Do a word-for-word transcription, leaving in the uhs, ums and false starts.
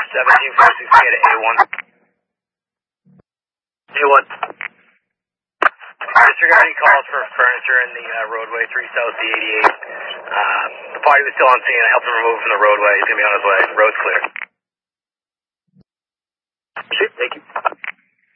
seventeen forty-six K to A one. A one. Disregarding calls for furniture in the uh, roadway, three South D eighty-eight. Uh, the party was still on scene. I helped him remove from the roadway. He's going to be on his way. Road's clear. Shoot, thank you.